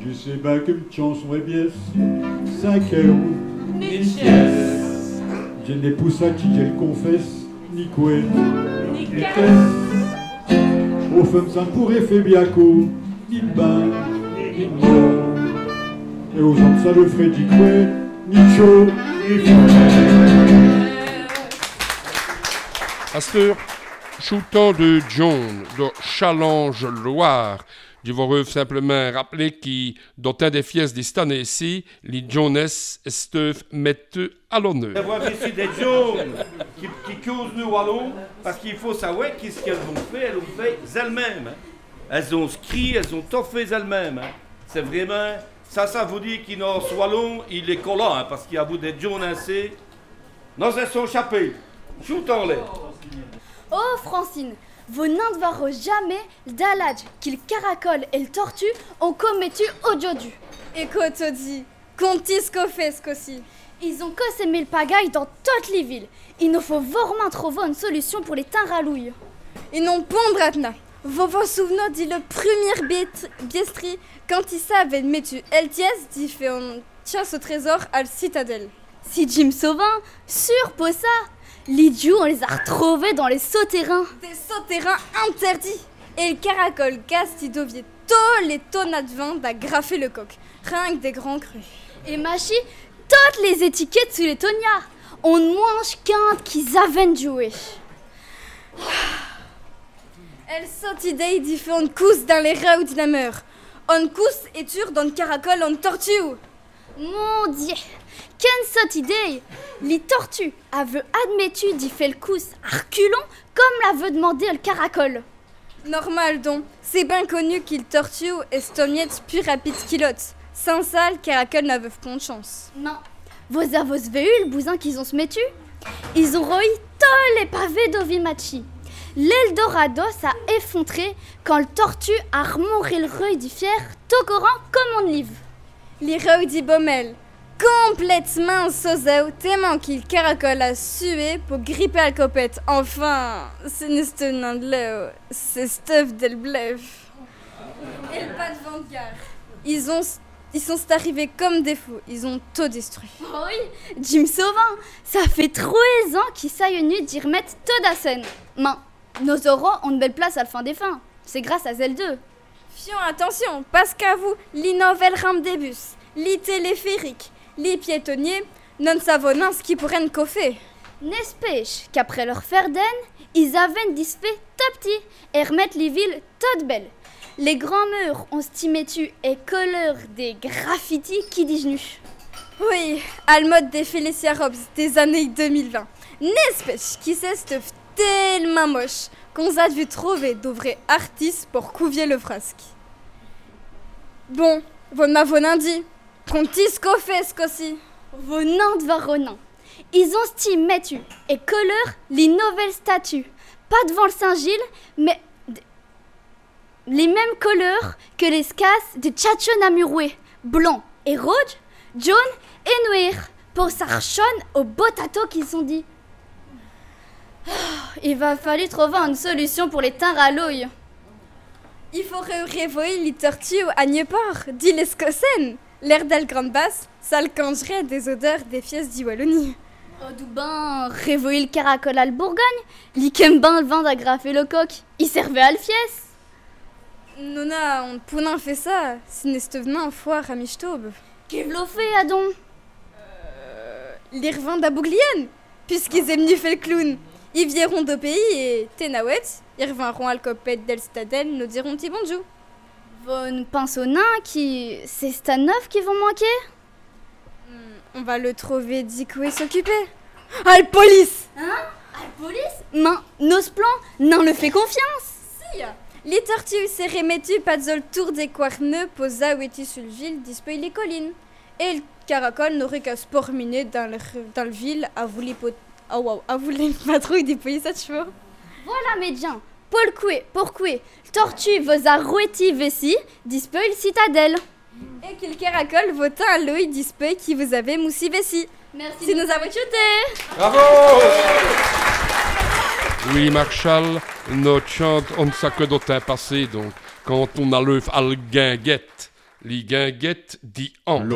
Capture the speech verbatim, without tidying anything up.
Je sais pas que une chanson est bien, cinq euros, ni pièce. Je n'ai pour ça qui je le confesse, ni quoi, ni caisse. Aux femmes ça pourrait faire bien court, ni bain, ni mort. Et aux hommes ça le ferait ni quoi, ni chaud, ni frais. Asteur, shootant de John, de Challenge Loire, je vous simplement rappeler que dans un des fiestes de cette année-ci, les Jonas Steve mettent à l'honneur. On voit ici des Jones qui, qui causent nous wallons parce qu'il faut savoir qu'est-ce qu'elles ont fait. Elles ont fait elles-mêmes. Hein. Elles ont écrit, elles ont tout fait elles-mêmes. Hein. C'est vraiment... Ça, ça vous dit qu'il n'a ce wallon, il est collant hein, parce qu'il y a vous des Jones assez. Dans elles sont échappées. Shootons-les. Oh Francine, vos nains ne verront jamais d'Aladj, qu'il caracole et le tortue ont commettu aujourd'hui. Écoute, Odi, conti ce qu'on fait, ce qu'aussi. Ils ont cossémé le pagaille dans toutes les villes. Il nous faut vraiment trouver une solution pour les tinralouilles. Ils n'ont pas de bratna. Vous vous souvenez dit le premier biestri quand il savait mettre El Ties dit fait une chasse au trésor à la citadelle. Si Jim Sauvin, sûr pour ça. L'idiot, on les a retrouvés dans les souterrains. Des souterrains interdits. Et le caracole Gastidovier, tous les tonnes de vin d'agrafer le coq. Rien que des grands crus. Et Machi, toutes les étiquettes sous les tonniards. On ne mange qu'un qu'ils avaient joué. Elle saute idée d'y faire une cousse dans les rats de la mer. On cousse et tire dans le caracole en tortue. Mon Dieu, quelle saute idée! Les tortues avaient admettu d'y faire le cousse à reculons comme l'avait demandé le caracole. Normal donc, c'est bien connu qu'il tortue et stomiette plus rapide qu'il l'autre. Sans ça, le caracole n'avait pas de chance. Non. Vous avez vu le bousin qu'ils ont se mettu? Ils ont roï tous les pavés d'Ovimachi. L'Eldorado s'est effondré quand le tortue a remonté le reuil du fier, tocoran comme on livre. Les reuils du Bommel, complètement sosao, tellement qu'il caracole a sué pour gripper la copette. Enfin, c'est n'est un de l'eau, c'est stuff del blef. Et le pas de vent de gare. Ils ont... Ils sont arrivés comme des fous, ils ont tout détruit. Oh oui, Jim Sauvin, ça fait trois ans qu'il s'est venu d'y remettre tout la scène. Mais nos euros ont une belle place à la fin des fins. C'est grâce à Zelle deux. Fions attention, parce qu'à vous, les nouvelles rampes des bus, les téléphériques, les piétonniers, non savons ce qui pourrait nous coffer. N'est-ce pas qu'après leur faire d'aine, ils avaient disfait tout petit et remettre les villes toutes belles. Les grands murs ont stimétu et couleur des graffitis qui disent Oui, à le mode des Felicia Robs des années deux mille vingt. N'est-ce pas qui s'est stuff tellement moche qu'on a dû trouver de vrais artistes pour couvier le frasque. Bon, vous m'avez dit, qu'on tisse qu'au fait ce qu'aussi. Vos nains de varonin. Ils ont stimétu et couleur les nouvelles statues. Pas devant le Saint-Gilles, mais les mêmes couleurs que les scasses de Tchatcho Namuroué, blanc et rouge, jaune et noir, pour s'archonner au botato qu'ils ont dit. Oh, il va falloir trouver une solution pour les tinralouilles. Il faut révoyer les tortues à Nieuport, dit les Scossen. L'air d'Al Grande Basse, ça le cangerait des odeurs des fiestes d'I Wallonie. Oh, d'où ben, révoyer le caracol à le Bourgogne, l'Ikem ben le vin d'agrafer le coq, il servait à le fies. Nona, on pourrait faire ça, si n'est devenant foire à Michtaube. Qu'est-ce que fait, Adon? Euh. Les revends d'Abouglienne, puisqu'ils aiment mieux faire le clown. Ils viendront au pays et, Ténawet, ils reviendront à l'copette d'El Stadel, nous diront petit bonjour. Von pense aux nains qui. C'est Stanov qui vont manquer? hmm, On va le trouver d'Ikoué s'occuper. Ah, le police! Hein? Ah, le police? Mais, nos plans, n'en le fait confiance! Si! Les tortues seraient mettues pas de tour des quarneux posa ou étis sur le ville, disposer les collines. Et le caracol n'aurait qu'à se porminer dans le, dans le ville à vous les pot... Oh wow, à vous les patrouilles des polices à chevaux. Voilà, médian. Paul Coué, pourquoi? Le tortue vos a roueti vessi, disposer le citadelle. Et que le caracol votant à l'œil disposer qui vous avez moussi vessi. Merci si nous avons chuté. Bravo! Oui, Marshall, notre chante, on ne sait que d'autres passé, donc quand on a l'œuf à la guinguette, les guinguettes dit an.